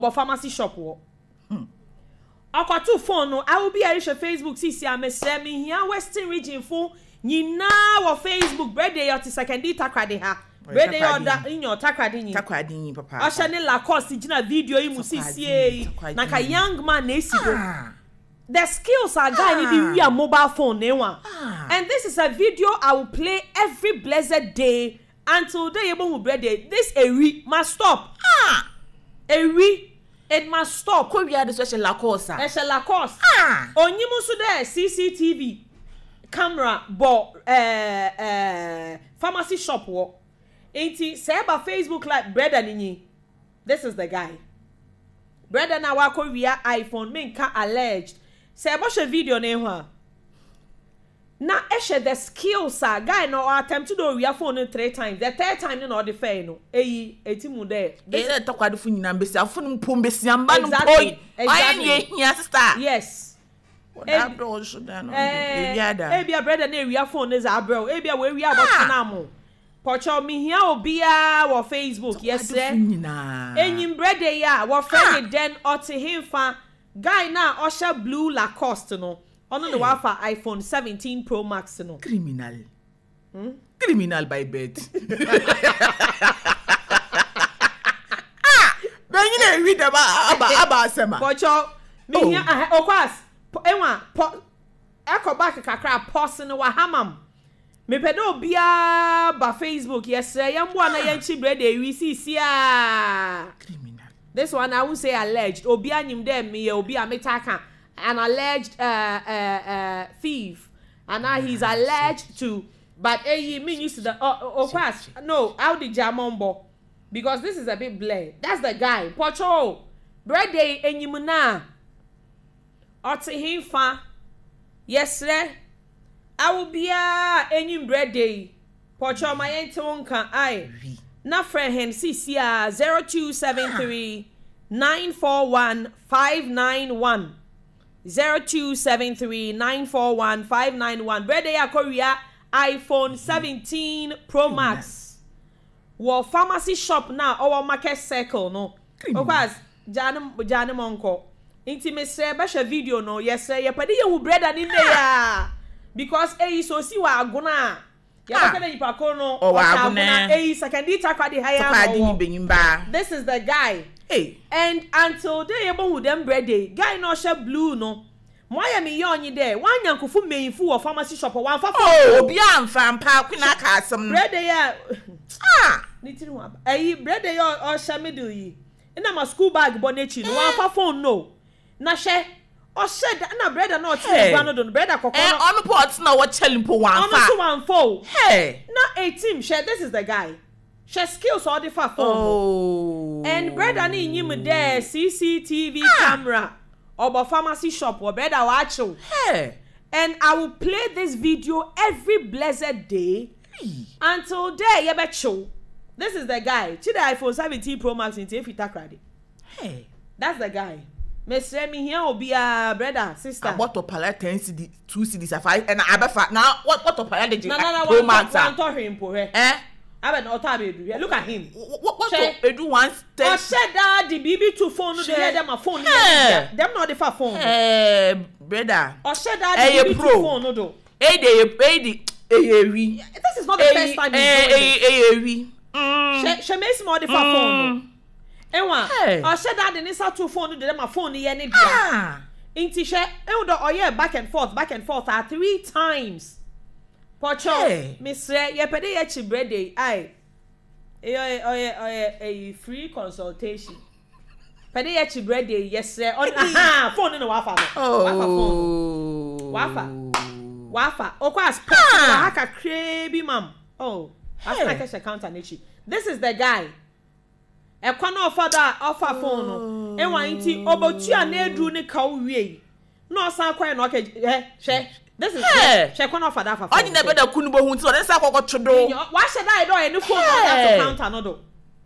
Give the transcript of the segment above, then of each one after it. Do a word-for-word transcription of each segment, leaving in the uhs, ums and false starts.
but pharmacy shop wo. Hmm. Akwatu phone no, I will be a Facebook see see am say me here Western region fo nyina wo Facebook birthday your second takrade ha. Birthday your in your takrade ni. Takrade ni papa. Asha ne Lacoste gina video yi mu see see na ka young man na esi go. The skills are guy ah. need to mobile phone ne one. Ah. And this is a video I will play every blessed day until the able birthday. This Ewi must stop. Ah. Ewi it must stop. Ko wi ade so she Lacoste. E she Lacoste. Ah. Onyimu so there C C T V camera bo eh eh pharmacy shop wo. Enti say ba Facebook like brother nini. This is the guy. Brother na wa ko wi iPhone me nka alleged. Say about a video ne ho. Na eshe the skills are guy no attempt to do your phone three times. The third time no the fair no. Eyi etimu there. Dey let talk kwade fu nyina mbesi afo no mpom besi amba no boy. Exactly. Aye hia sister. Yes. What bro should that no. E biada. E bia brother na wi phone is abro. E bia we wi about na mo. Pocho mi hia obia wo Facebook. Yes sir. Enyim brother ya wo friend den ote himfa. Guy na Osha blue Lacoste no. Ono the wafa iPhone seventeen Pro Max no. Criminal. Hmm? Criminal by bet. Ah! Ben you dey read about about about sema. Pocho me here okwas enwa po eko back kakra post no wa hamam. Me pedo bia ba Facebook yes yambo na yanchi bread e wi sia. Criminal. This one I won't say alleged. Obi anyim dem me obi ametaka an alleged uh uh uh thief. And now he's alleged to but eh me used to the oh class. No, how the Jamombo. Because this is a bit blurred. That's the guy. Pocho. Bread day enyim na. Ote himfa. Yes sir. I will be a enyim bread day. Pocho my ente wonka ai. Na friend hen C C R zero two seven three nine four one five nine one zero two seven three nine four one five nine one. Brother ya Korea iPhone seventeen Pro Max. Wo pharmacy shop na our market circle no. Because Janem Janem Monko. Intimate say be video no. Yes sir. Ye pade ye wu brother ni ya. Because eh so si wa agona. Ah. Oh, this is the guy. Hey. And until they able with them bread day, guy no share blue no. Why am I young there? One young kufu me fu of pharmacy shop one for oh, bian fan pa kuna ka some bread day. Ah, nitiru wa. Eh, bread day or share me do yi. Ina ma school bag bonechi no one for phone no. Na share. Oh said na brother no two one don brother kokoro eh on pot na what chelling po one fa on one four hey na eighteen share this is the guy share skills all the fa phone oh and brother ni nyim there C C T V ah. camera obo pharmacy shop or brother watch hey and I will play this video every blessed day hey. Until there you bet show this is the guy to the iPhone seventeen Pro Max in if you takrade hey that's the guy. Mister me here will be a brother, sister. I bought a pallet ten C D, two C Ds, five, and I bet now what what a pallet did you? No, no, no, one one to him for her. Eh? I bet not time do. Look at him. What what to do once? I said that the B B two phone, they had them a phone. Them not the phone. Eh, brother. I said that the B B two phone, no do. Eh, they pay eh we. This is not the first time. Eh, eh, eh, we. She she makes more the phone. Ewa, I said that the Nisa two phone to them a phone the any dia. Inti she e do oye back and forth, back and forth are three times. Pocho, Mister ye pede ye chi brede ai. E oye oye oye a free consultation. Pede ye chi brede yes sir. On aha phone no wafa. Oh. Wafa phone. Wafa. Wafa. Okwa spec wa haka krebi mam. Oh. That's like a counter nichi. This is the guy. E kwana ofada offer phone no e wan nti obotua na edu ne ka wie no san kwan no ke eh hwe this is she kwana ofada for phone onye na be da kunu bo hu nti o den sa kwakwo twodo wa hye da e do e ne phone no that counter no do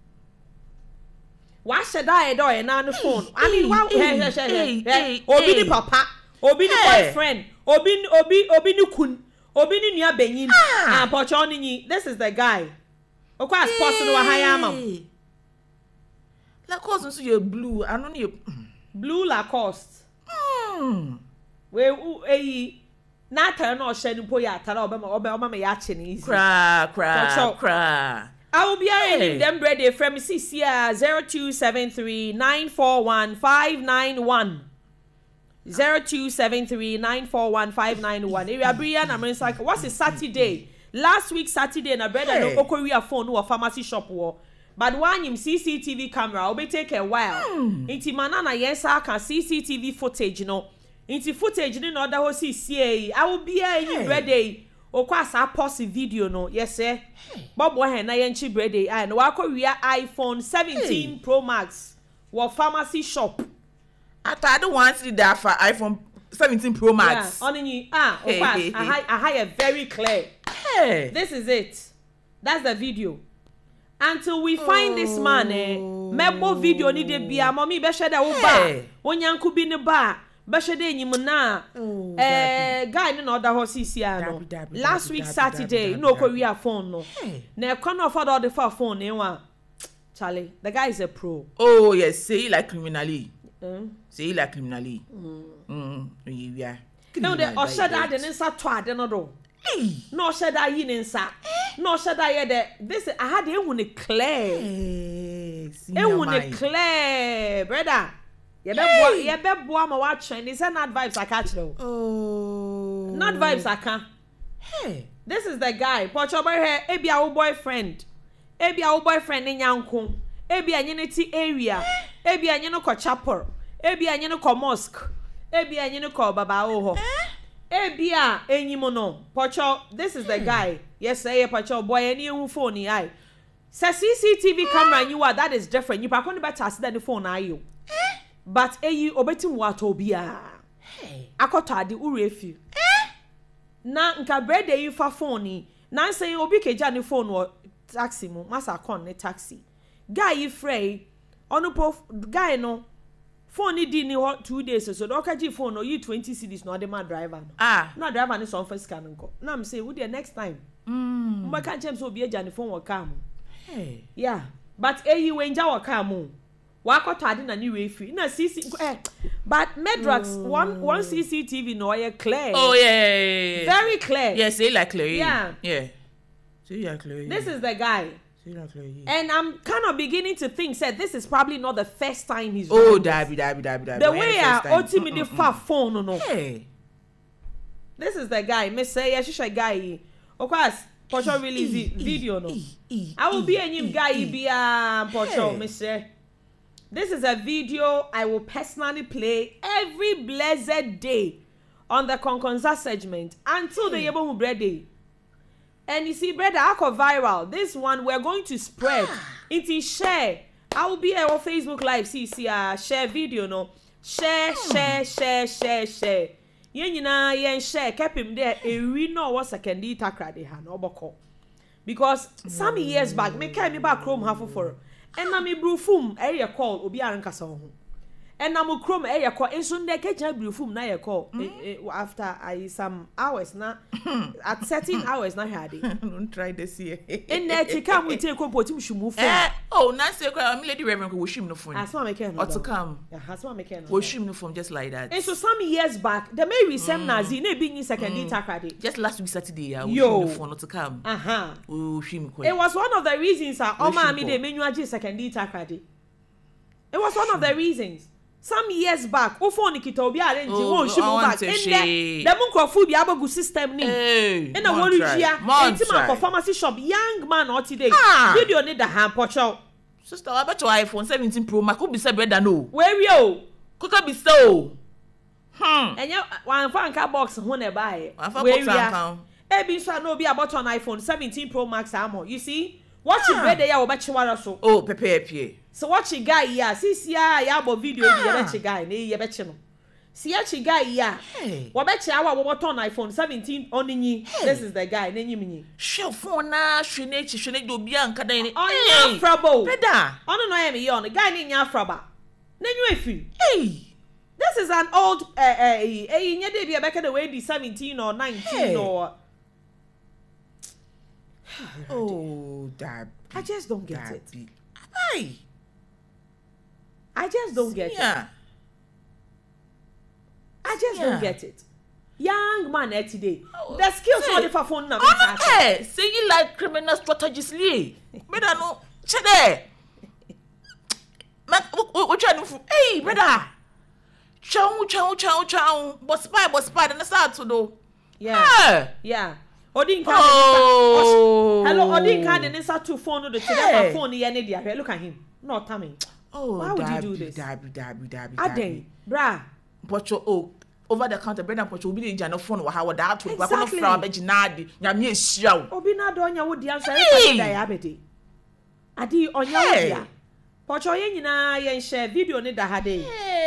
wa hye da e do e na ne phone I mean wa hwe hwe hwe obi ni papa obi ni boyfriend obi obi obi ni kun obi ni nua benyin ah pocho ni this is the guy okwa as possible wa haya mam Lacoste nso ye blue. I don't know. Blue Lacoste. Hmm. We eyi na atare na ohye ni po ya atare obema obema me ya che ni easy. Cra cra cra. I will be hey. them ready from C C R zero two seven three nine four one five nine one. zero two seven three nine four one five nine one. Area Brian America. What's a Saturday? Last week Saturday na brother hey. no okoria phone no pharmacy shop wo. But one him C C T V camera will be take a while. Mm. Inti manana yes I can C C T V footage you know. Inti footage ni no da ho C C A. I will be here in ready. Okwa sa post video no. Yes sir. Bobo he na yenchi brede ai no wako wia iPhone seventeen hey. Pro Max wo pharmacy shop. I don't want to see that for iPhone seventeen Pro Max. Yeah, on you ah hey, Okwa hey, I hey. I I very clear. Hey. This is it. That's the video. Until we find oh. this man eh mebo video ni de bia mommy be share da wo ba. Onyanku bi ne ba. Bashade enyim na eh guy no order ho C no last week Saturday no ko wi phone no na e kono for all the phone e wa Charlie the guy is a pro. Oh yes, say like criminally mm. say like criminally mm mm yeah no the oshada de nsa to ade no do no oshada yi ne nsa no oshada ye de this I had ehun ne clear ehun ne clear brother. Yebeboa yebeboa ma wa trend is not vibes I catch though. Oh. Not vibes I can. Hey, this is the guy. Pocho boy here, ebi our boyfriend. Ebi our boyfriend in Yanko. Ebi anyeniti area. Ebi anyeno ko chapel. Ebi anyeno ko mosque. Ebi anyeno ko baba oho. Ebi a enyimo no. Pocho, this is the guy. Yes, say Pocho boy any hu phone ai. Say C C T V camera you are that is different. You pa kon better as than the phone are you. But eyi obetim wato bia hey akota ade urefi eh na nka brede yi fa phone ni na say obi keja ni phone wo taxi mu masa kon ni taxi guy yi frey onu po guy no phone ni di ni two days so do kaji phone no yi twenty cedis no de ma driver no ah na driver ni so on first scan nko na am say we the next time mm mba kan chem so obi eja ni phone wo car mu hey yeah but eyi we nja wo car mu Wakoto ade na ni refi na C C eh but Medrox mm. one one C C T V no ye clear. Oh yeah, yeah, yeah, yeah. Very clear. Yeah, say like clear. Yeah. Yeah. Say like clear. This is the guy. Say like clear. And I'm kind of beginning to think said this is probably not the first time he's Oh, dabby dabby dabby dabby. The way I ultimately far phone no no. Hey. This is the guy. Me say yeah, she's a guy. Of course, Pocho release video no. I will be a new guy be a Pocho me say. This is a video I will personally play every blessed day on the Konkonza segment until the Yebohu bread day. And you see, brother, I go viral. This one we're going to spread. It is share. I will be here on Facebook Live. See, see, uh, share video, no. Share, share, share, share, share. Yen na yen share. Kept him there. A we know what second day takra de ha no boko. Because some years back, me came me back Chrome half for. And na me brufum area call obi ankasa ho. And na mo chrome area call enso nde keja brufum na ye call after I some hours na at certain hours na hade. Don't try this here. In there to come we take up tim shumu phone. Eh oh na say am lady reverend ko shim no phone. Asma make no. Or to come. Yeah, asma make no. Wo shim no phone just like that. And so some years back the Mary Sem Nazi na be in second day takrade. Just last week Saturday I wo shim no phone not to come. Uh-huh. Wo shim ko. It was one of the reasons ah o ma me dey menu agi second day takrade. It was one of the reasons. Some years back, o phone kita obi arrange won shimu back. In there, the munkrofo bi abagu system ni. In a wolu jia, enti man for pharmacy shop, young man or today. Video need the hand pocho. Sister, I bet your iPhone seventeen Pro Max could be said better no. Where you? Could be so. Hmm. And you one fan car box who ne buy. One fan box account. E bi so no be about on iPhone seventeen Pro Max ammo. You see? What you read there o be chiwara so. Oh, pepe pepe. So what you guy here? See see ya ya bo video bi ye be guy na ye be chi no. See ya chi guy here. Wo be chi awa wo turn iPhone seventeen on ni. This is the guy na nyim ni. Shell phone na hwene chi hwene do bia nka dan ni. Oh, frabo. Beda. Ono no am ye on. Guy ni nya fraba. Na nyu efi. Hey. This is an old eh eh eh nya dey bi e be ka the way di seventeen or nineteen or oh, that I just don't get it. Hey. I just don't get yeah. it. I just yeah. don't get it. Young man eh, today. Oh, the skills say, not the for phone number. Oh, hey, say you like criminal strategies, Lee. Brother, no, chede. Man, what trying to? Hey, brother. Chow, chow, chow, chow. But spy, but spy. Then start to do. Yeah, hey. yeah. Odin can. Oh, hello, Odin can. Then start to phone the hey. phone. The energy. Look at him. Not coming. Oh, why would dabby, you do this? Dabby, dabby, dabby, Ade, brah. But your oh. Over the counter, brother, but you'll be in your phone or how that would exactly. Exactly. From Beginadi, Yami show. Obina donya would the answer. Diabetes. Adi on your Pocho Yenina yen share video ni dahade.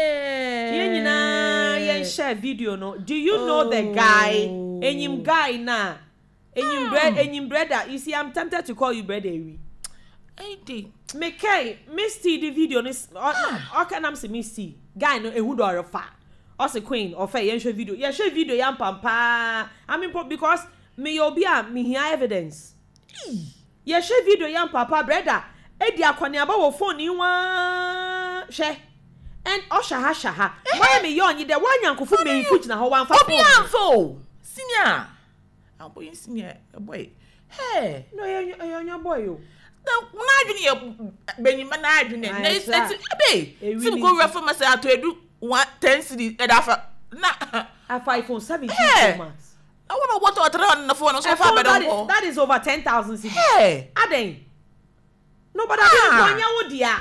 Yenina yen share video no. Do you know the guy? Enyim guy na. Enyim bread, enyim brother. You see, I'm tempted to call you brother. I did. Mekay, Misty the video ni. Okay, I'm see Misty. Guy no ehudo arafa. Ose queen or fair yen share video. Yeah, share video yam pampa. I mean because me obia me hear evidence. Yeah, share video yam papa brother. Edi akwani aba wo phone ni wa she. And osha ha sha ha. Why me yon yi de wan yankofu me fuch na ho wan fa phone. Obi anfo. Senior. Am boy senior boy. Hey, no yon yon boy yo. Na adwene ye benima na adwene. Na it's ebe. Sim go refer me say atoedu one ten cities edafa na a iPhone seventeen hey. Pro Max. I want to what to on the phone so far that, is, that is over ten thousand cities. Hey, Aden. No, but I didn't want you would dia.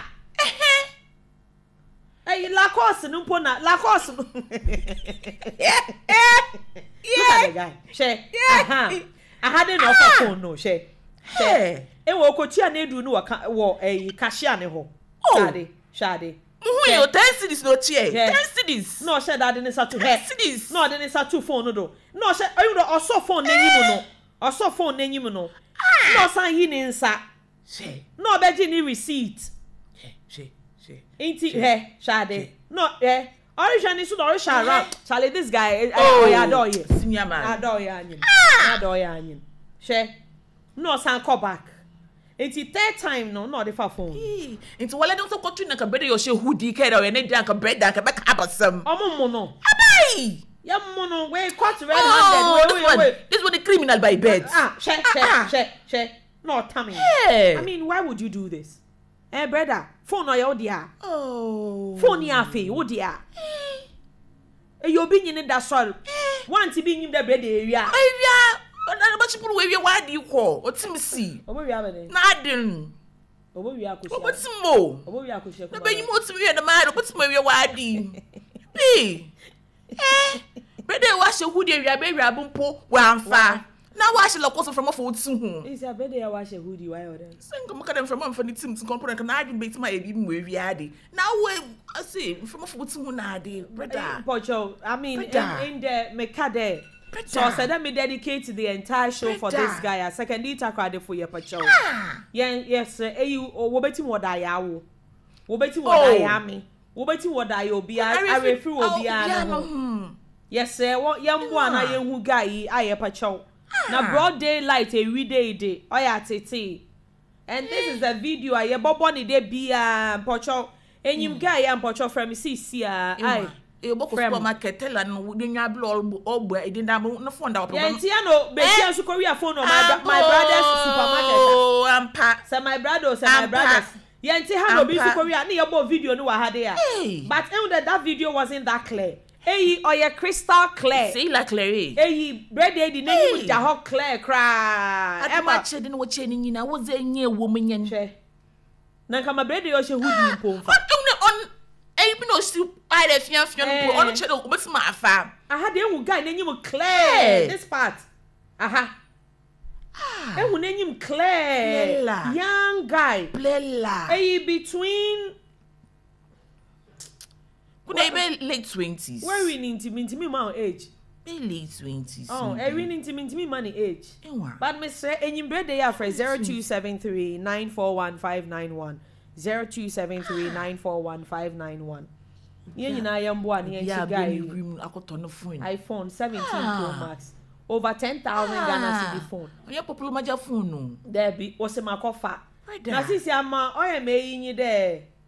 Hey, la course no pona, la course. Yeah. Yeah, guy. She. Yeah. I had enough phone no, she. Hey. E wo ko tia na edu no wo eh cashier ne ho. Shade, shade. Who you ten cities no tie? ten cities. No, she that didn't start to ten cities. No, didn't start to phone no do. No, she you know also phone n'enyim no. Also phone n'enyim no. No san yi ni nsa. She. No be ni receipt. She, she. Inti he, shade. No, eh. Origin is so around. Charlie, this guy, oh, I adore you. Senior man. Adore you, Anyin. Adore you, Anyin. She. No san call back. It's third time no no the phone. It's wala don't so continue na kabede yo she hoodie ke da we ne dan ka bread dan ka be ka abasam. Omo mo no. Abai. Ya mo no we cut red handed. Wait wait wait. This was the criminal by bed. Ah, she she she she. No Tammy. Hey. I mean, why would you do this? Eh brother, phone or dia. Oh. Phone ya fe, wo dia. Eh you be nyine da sol. Want to be nyim da bread area. Area. Na ba chipuru we we wadi ko. Otim si. Obo wi abede. Na adin. Obo wi akosia. Obo timo. Obo wi akosia. Na be nyim otim we na ma obo timo we wadi. Bi. Eh. Bede wa she hu de wi be wi abumpo wa amfa. Na wa she lokoso from of otim hu. Is ya bede ya wa she hu di why order. Sing come dem from am for the team to component na adin be tima e bi mu wi ade. Na we I say from of otim hu na ade. Brother. Pocho, I mean in, in the mekade. So I said let me dedicate the entire show for this guy. A second dita crowd for your pacho. Yeah, yes, eh you wo beti wo da ya wo. Wo beti wo da ya me. Wo beti wo da ya obi a referee obi a no. Yes, sir. What yam bo na ye hu guy aye pacho. Na broad daylight every day day. Oya tete. And this is the video aye bobo ni de bia pacho. Enyim guy am pacho from C C a e boko supermarket tell no de nwa blo ogbo e dinda no phone da opo. Yenti ya no be tia so korea phone no my my brother's supermarket. Oh, ampa. Say my brother, say my brothers. Yenti ha no be so korea na your video no wa ha there. But even that that video wasn't that clear. Eyi oye crystal clear. See like clear. Eyi bread dey na you da ho clear cry. E ma che de no che ni nyina wo ze nye wo menyen. Che. Na kama bread dey o she hoodie mpomfa. On eh bi no si I dey fian fian ko on che do obeti ma afa. Aha dey hu guy na nyim clear this part. Aha. Ah. Eh hu na nyim clear. Blela. Young guy. Blela. Eh between could I be late twenties? Where we need to mean to me my age? Be late twenties. Oh, I really need to mean to me money age. But Mister Enyim bread dey afre zero two seven three nine four one five nine one. zero two seven three nine four one five nine one. Yen nyina yambo an yen chi guy akoto no phone. iPhone seventeen Pro Max. Over ten thousand Ghana cedi phone. Oye popular maja phone no. There be o se makofa. Na sisi ama oye me yin there.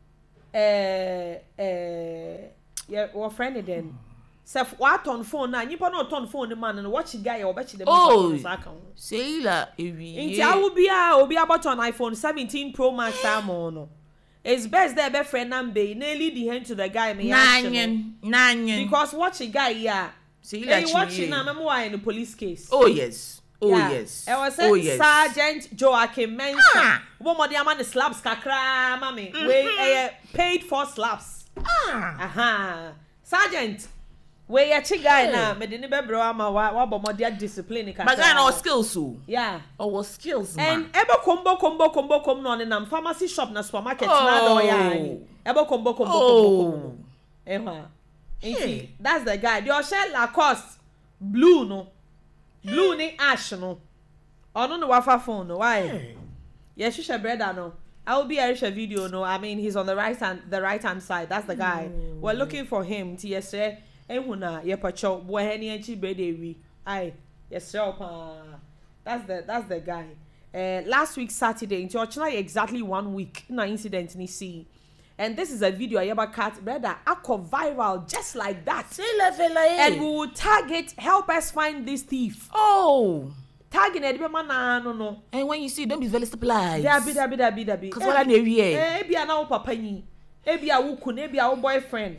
eh eh yeah, what friend then. So what on phone na nipa no turn phone man no watch guy or bet them oh say la ewi nti awo bia obi about on iPhone seventeen Pro Max amon no it's best that be friend number nearly the hand to the guy me nanyen nanyen because watch guy yeah say la hey watching na memo in the police case oh yes oh yeah. yes I was oh yes Sergeant Joachim Mensah wo mo dia man slaps kakra mami mm-hmm. we uh, paid for slaps ah aha Sergeant we ya chi guy na me de ne bebro ama wa wa bo mo dia discipline kakra but guy no skills so yeah our skills man and ebe kombo kombo kombo kom no na pharmacy shop na supermarket na do ya ani ebe kombo kombo kombo ehwa enti that's the guy the shell Lacoste blue no blue ni ash no ono no wafa phone no why yes shisha brother no I will be a video no I mean he's on the right hand the right hand side that's the guy mm. we're looking for him to yesterday ehuna ye pacho bo heni anchi brother wi ai yesterday pa that's the that's the guy uh last week Saturday into ochina exactly one week na incident ni see and this is a video I ever cut brother akko viral just like that say level and we will target help us find this thief oh tagging it be man no no and when you see don't be very surprised there be there be there be there be cuz wala na ewie eh bia na wo papa nyi e bia wo ku na bia wo boyfriend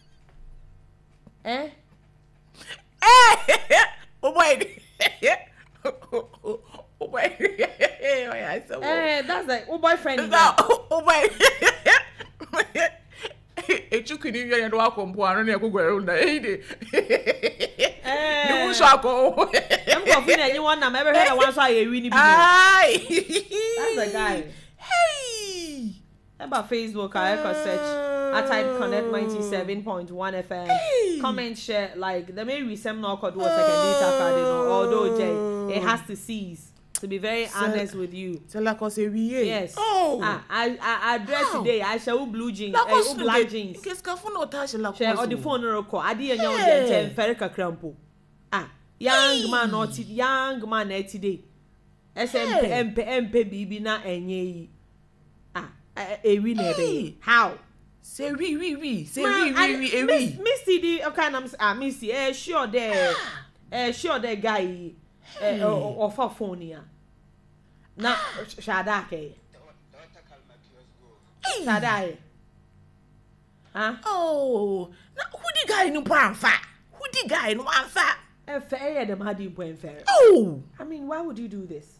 eh eh oh boy oh boy eh that's like oh boyfriend oh boy e chukuni wi ya do akompo anu na ekogwere na eh de ni wo so akọ em go fi na yin one na me be hear one so aye wi ni bi that's the guy hey about Facebook I echo search I type Connect ninety-seven point one F M hey. Comment share like the may we sem no code was second data card you know although Jay it has to cease to be very so, honest with you. So like I say we yes. Oh. Ah, I I address oh. today. I shall blue jeans. Eh, black jeans. Because phone no touch like. Share on the phone no call. Adi enya on the ten ferika krampo. Ah, young man not young man eh today. S M P M P M P bibi na enye yi. Ah, e wi na be. How? Say we we we. Say we we we e we. Miss C D okay na ah Miss eh sure there. Eh sure there guy. Eh o for phone ya. Na shadake. Shadai. Huh? Oh, na who the guy no panfa? Who the guy no anfa? Eh fair them had you point fair. Oh, I mean why would you do this?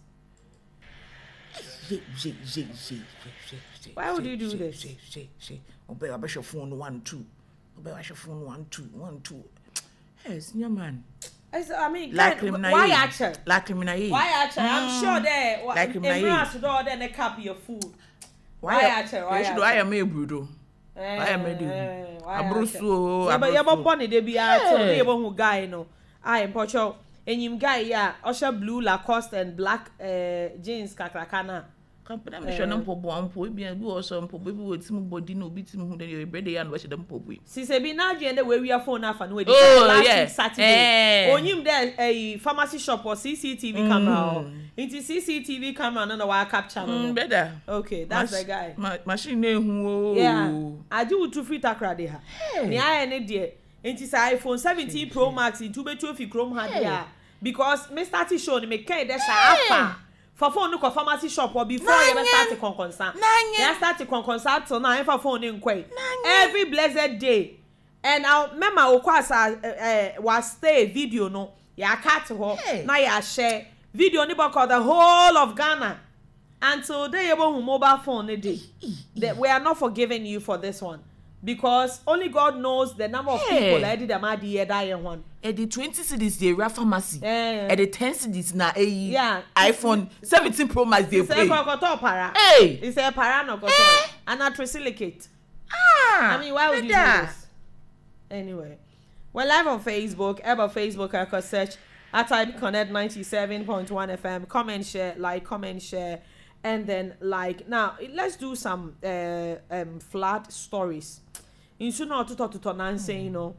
Why would you do this? Obey I your phone one two. Obey your phone one two one two. Yes, your man. I mean, like why actually? Like criminal. Why actually? Mm. I'm sure there. Like criminal. To do then a cup your food. Why, why actually? Why actually? I am a brudo. Why am I doing? Abruso. But you're born in the B R. So they won't guy no. I am Pocho. And you guy yeah. Usher blue Lacoste and black uh, jeans kakrakana. Company I'm sure no pobo ampo e bia bi also ampo be we timu body no bi timu hu dey your brother ya no we dem pobo. Si se bi na dwen dey we we phone na fa no we dey last week Saturday. Onyim there a pharmacy shop or C C T V mm. camera. Into C C T V camera no na wa capture no. Mm, better. Okay, that's Mas- the guy. Ma- machine na hu o. Yeah. Aju to free takra dey ha. Ni aye ne dey. Into say iPhone seventeen Pro Max into be two fi Chrome ha dey. Because me start to show ni me kai dey sa afa. For phone no pharmacy shop or before you start to concern. You start to concern till now for phone in quay. Every blessed day. And I remember okwasa uh, was stay video no. Ya cut ho. Now ya share video ni about the whole of Ghana. Until they able mobile phone day. That we are not forgiving you for this one. Because only God knows the number of hey. people that did the mad year die one. At the twenty cities they rare pharmacy. Yeah. At the ten cities na a yeah. iPhone seventeen Pro Max they play. It's a kokoto para. Hey. It's a para no koto. Hey. And a trisilicate. Ah. I mean why would you do this? Anyway. We're live on Facebook. Ever Facebook I could search I type Connect ninety-seven point one F M. Comment, share, like, comment, share. And then like now let's do some uh, um flood stories. In soon or to talk to Nancy, you know.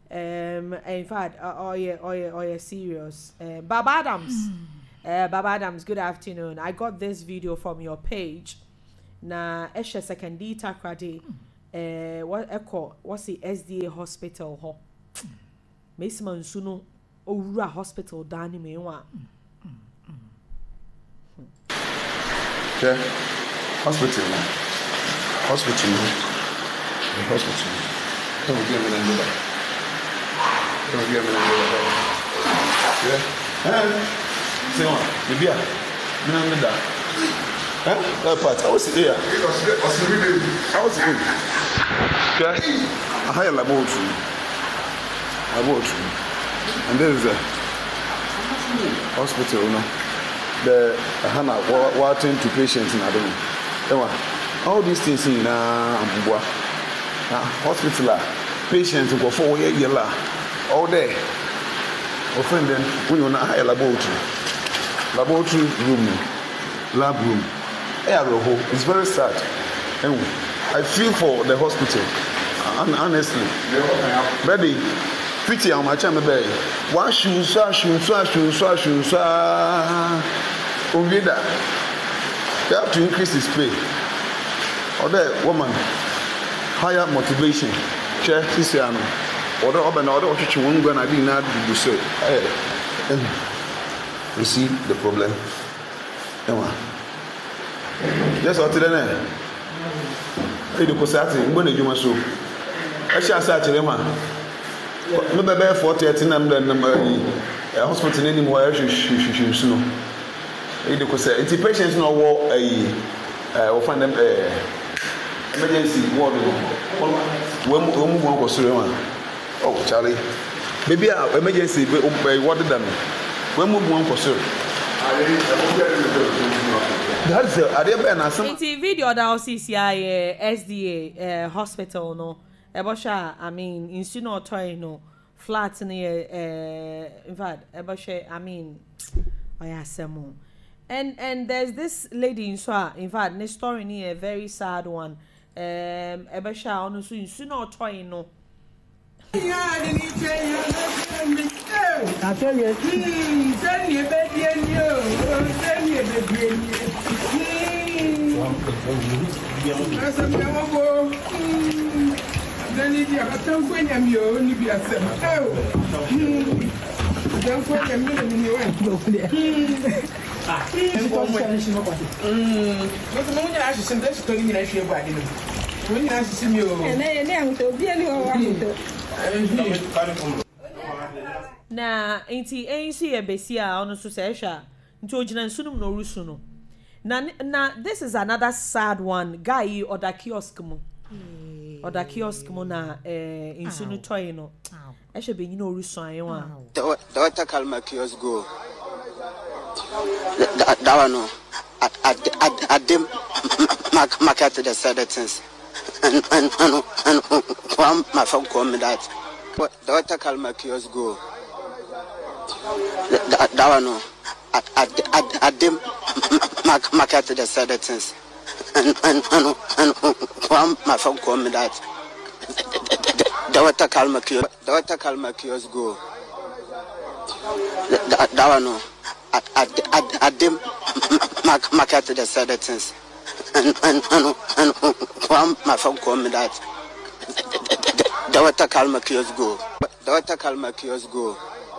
Um in fact uh, oh yeah oh yeah oh yeah serious. Uh, Baba Adams. uh, Baba Adams, good afternoon. I got this video from your page. Na eshe second data krade. eh what echo what's the S D A hospital ho Messi mansu no owura hospital dani me wa yeah hospital no hospital no the hospital no we get me number we get me number yeah eh say what the beer me number da eh that part I was here I was really I was good yeah I had a laboratory laboratory and there is a hospital no the Hannah watching to patients in Adam. All these things in Amboa. Hospital, patients go for a year all day. Offend them when you're not a laboratory. Laboratory room, lab room. It's very sad. Anyway, I feel for the hospital, honestly. Betty, pity on my chamber bay. One shoe, swash, shoe, swash, shoe, swash, shoe, swash. Ongeda, they have to increase his pay. Or that woman, higher motivation. Chair, Sisiano. Or the open order of which one when I did not do so. You see the problem. Yes, or today. Hey, the Cosati, when you must so. I shall say to them. No better for thirteen and then a hospital anymore. She should know. It's the patients no war a or find them emergency ward. When we move on to oh, Charlie, maybe our emergency what done. When we move on to that's the idea. It's a video that I'll see C I A S D A hospital no. Ebosha, I mean, in Suno Toy no flat near uh in fact, Ebosha, I mean, I ask some. And and there's this lady in Swa, in fact, this story near a very sad one. Um Ebosha on so in Suno Toy no. I tell you, send me a baby and you send me a baby and you. Then if you have to go and you only be a seven. Oh, don't go and you know, ah, and but the moment I should that's going to actually buy it. When I see you, and I am to be anyone. Na enti ensi ebesia ono so sesha nti ogina nsunum no rusuno na na this is another sad one guy or the kiosk mo or the kiosk mo na eh insunu toy no e she be nyina orusun ayen the water calma kiosk go that one no at at them market the said things and and and and one my phone call me that the water calma kiosk go that one no at at at them market the said things and and and and one my phone call me that the water calma kiosk the water calma kiosk go that one no at at at them market the said things and and and and one my phone call me that the water calma kiosk go the water calma kiosk go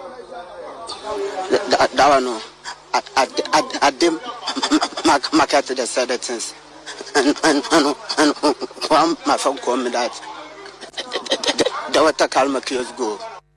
that one no at at at them market the said things and and and and one my phone call me that the water calma kiosk go.